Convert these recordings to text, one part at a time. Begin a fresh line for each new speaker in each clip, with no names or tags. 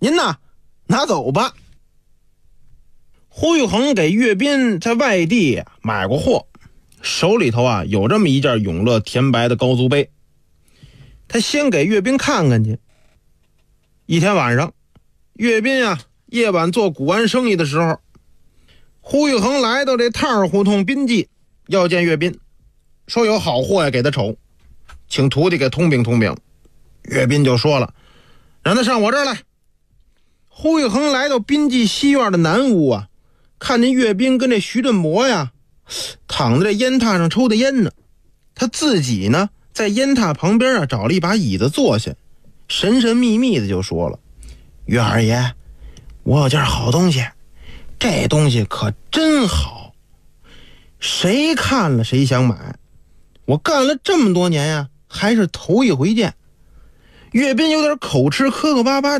您呐，拿走吧。胡玉衡给岳斌在外地买过货，手里头有这么一件永乐甜白的高足杯，他先给岳斌看看去。一天晚上，岳斌夜晚做古玩生意的时候，胡玉衡来到这趟儿胡同滨记，要见岳斌，说有好货给他瞅，请徒弟给通禀通禀。岳斌就说了，让他上我这儿来。胡玉衡来到滨记西院的南屋看见岳斌跟这徐振博躺在这烟榻上抽的烟呢，他自己呢在烟榻旁边找了一把椅子坐下，神神秘秘的就说了，岳二爷，我有件好东西，这东西可真好，谁看了谁想买，我干了这么多年还是头一回见。岳斌有点口吃磕磕巴巴，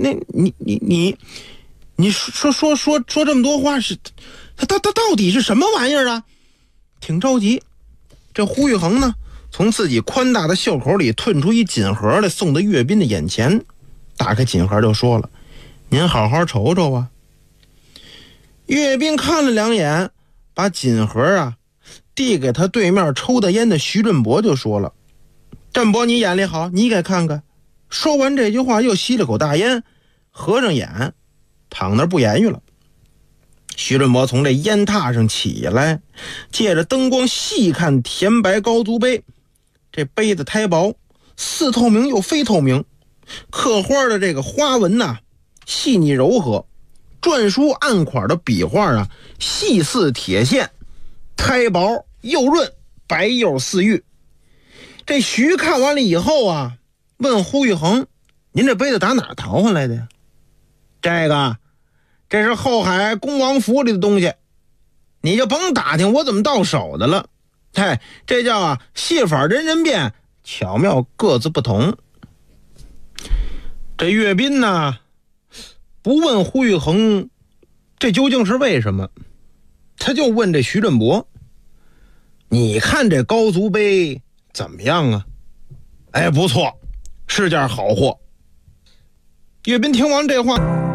你说这么多话是他到底是什么玩意儿挺着急。这胡玉衡呢，从自己宽大的袖口里吞出一锦盒来，送到岳斌的眼前，打开锦盒就说了，您好好瞅瞅岳斌看了两眼，把锦盒递给他对面抽的烟的徐振博，就说了，振博你眼力好，你给看看。说完这句话又吸了口大烟，合上眼躺那儿不言语了。徐振博从这烟榻上起来，借着灯光细看甜白高足杯，这杯子胎薄，似透明又非透明，刻花的这个花纹细腻柔和，篆书暗款的笔画细似铁线，胎薄又润，白釉似玉。这徐看完了以后问胡玉衡，您这杯子打哪儿淘回来的呀？这是后海恭王府里的东西，你就甭打听我怎么到手的了。这叫戏法人人变，巧妙各自不同。这岳斌不问胡玉衡这究竟是为什么，他就问这徐振博，你看这高足杯怎么样不错，是件好货。岳斌听完这话